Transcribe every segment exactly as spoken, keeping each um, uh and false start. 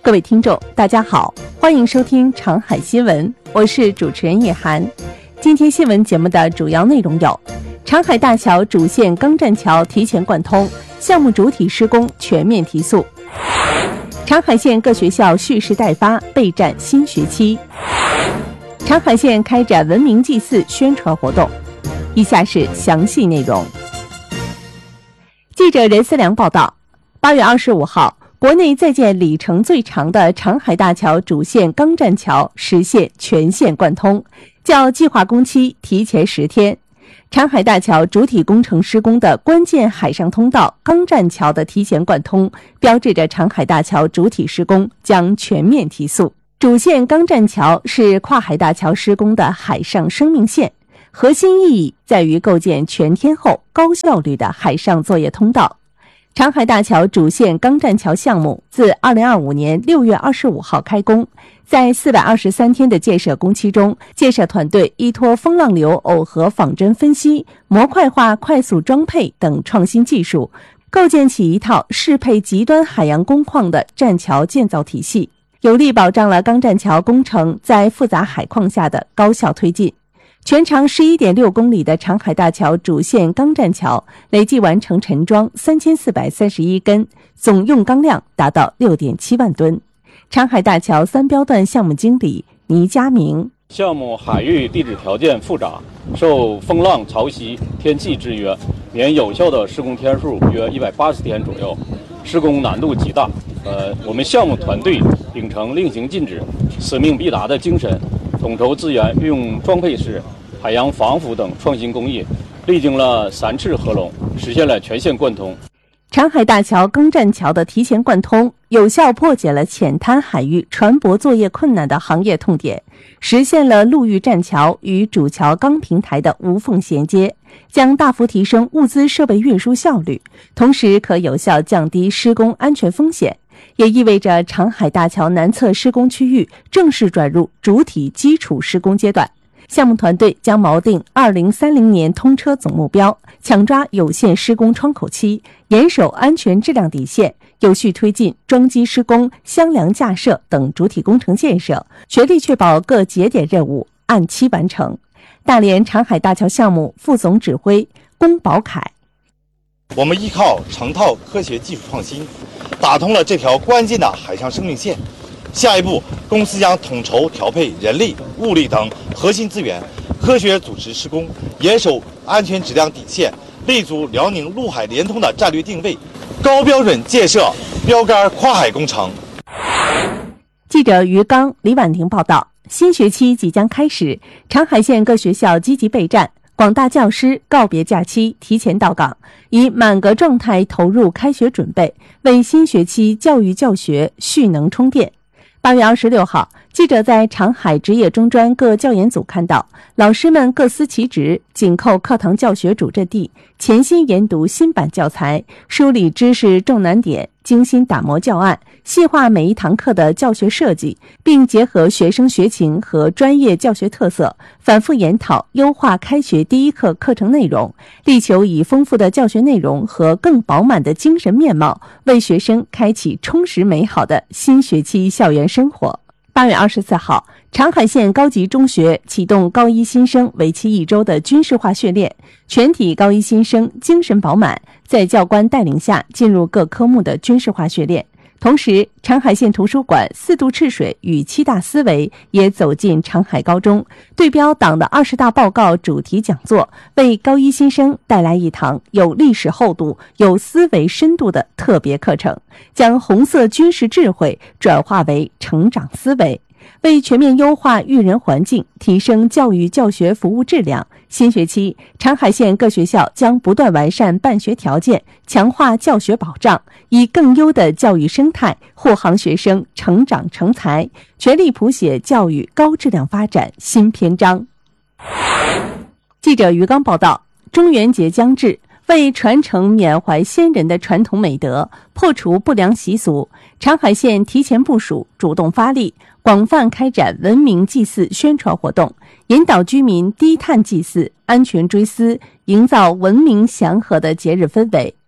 各位听众大家好，欢迎收听长海新闻，我是主持人叶涵。今天新闻节目的主要内容有：长海大桥主线钢栈桥提前贯通，项目主体施工全面提速；长海县各学校蓄势待发，备战新学期；长海县开展文明祭祀宣传活动。以下是详细内容。记者任思良报道，八月二十五号，国内在建里程最长的长海大桥主线钢栈桥实现全线贯通，较计划工期提前十天。长海大桥主体工程施工的关键海上通道钢栈桥的提前贯通，标志着长海大桥主体施工将全面提速。主线钢栈桥是跨海大桥施工的海上生命线，核心意义在于构建全天候、高效率的海上作业通道。长海大桥主线钢栈桥项目自二零二五年六月二十五号开工，在四百二十三天的建设工期中，建设团队依托风浪流耦合仿真分析、模块化快速装配等创新技术，构建起一套适配极端海洋工况的栈桥建造体系，有力保障了钢栈桥工程在复杂海况下的高效推进。全长 十一点六公里的长海大桥主线钢栈桥累计完成沉装三千四百三十一根，总用钢量达到 六点七万吨。长海大桥三标段项目经理倪家明： 项目海域地质条件复杂，受风浪潮汐天气制约，年有效的施工天数约一百八十天左右，施工难度极大。呃，我们项目团队秉承令行禁止、使命必达的精神，统筹资源，运用装配式、海洋防腐等创新工艺，历经了三次合龙，实现了全线贯通。 长海大桥钢栈桥的提前贯通，有效破解了浅滩海域船舶作业困难的行业痛点，实现了陆域栈桥与主桥钢平台的无缝衔接，将大幅提升物资设备运输效率，同时可有效降低施工安全风险，也意味着长海大桥南侧施工区域正式转入主体基础施工阶段。项目团队将锚定二零三零年通车总目标，抢抓有限施工窗口期，严守安全质量底线，有序推进装机施工、箱梁架设等主体工程建设，全力确保各节点任务按期完成。大连长海大桥项目副总指挥龚宝凯： 我们依靠成套科学技术创新，打通了这条关键的海上生命线。下一步，公司将统筹调配人力、物力等核心资源，科学组织施工，严守安全质量底线，立足辽宁陆海联通的战略定位，高标准建设标杆跨海工程。 记者于刚、李婉婷报道，新学期即将开始，长海县各学校积极备战，广大教师告别假期提前到岗，以满格状态投入开学准备，为新学期教育教学蓄能充电。八月二十六号，记者在长海职业中专各教研组看到，老师们各司其职，紧扣课堂教学主阵地，潜心研读新版教材，梳理知识重难点，精心打磨教案，细化每一堂课的教学设计，并结合学生学情和专业教学特色，反复研讨优化开学第一课课程内容，力求以丰富的教学内容和更饱满的精神面貌，为学生开启充实美好的新学期校园生活。八月二十四号，长海县高级中学启动高一新生为期一周的军事化训练，全体高一新生精神饱满，在教官带领下进入各科目的军事化训练。同时，长海县图书馆四渡赤水与七大思维也走进长海高中，对标党的二十大报告主题讲座，为高一新生带来一堂有历史厚度、有思维深度的特别课程，将红色军事智慧转化为成长思维。为全面优化育人环境，提升教育教学服务质量，新学期长海县各学校将不断完善办学条件，强化教学保障，以更优的教育生态护航学生成长成才，全力谱写教育高质量发展新篇章。记者于刚报道，中元节将至，为传承缅怀先人的传统美德，破除不良习俗，长海县提前部署，主动发力，广泛开展文明祭祀宣传活动，引导居民低碳祭祀、安全追思，营造文明祥和的节日氛围。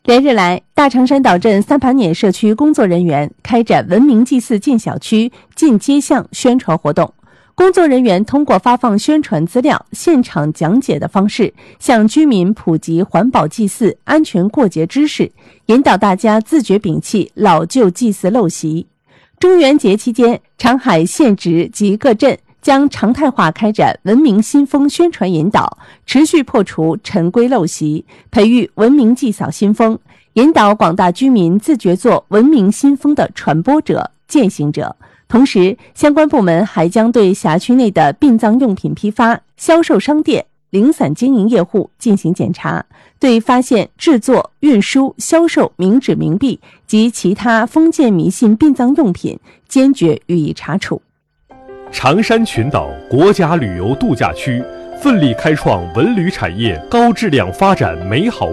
连日来，大长山岛镇三盘碾社区工作人员开展文明祭祀进小区、进街巷宣传活动。工作人员通过发放宣传资料、现场讲解的方式，向居民普及环保祭祀、安全过节知识，引导大家自觉摒弃老旧祭祀陋习。中元节期间，长海县直及各镇将常态化开展文明新风宣传引导，持续破除陈规陋习，培育文明祭扫新风，引导广大居民自觉做文明新风的传播者、践行者。同时，相关部门还将对辖区内的殡葬用品批发、销售商店、零散经营业户进行检查，对发现制作、运输、销售冥纸冥币及其他封建迷信殡葬用品，坚决予以查处。 长山群岛国家旅游度假区奋力开创文旅产业高质量发展美好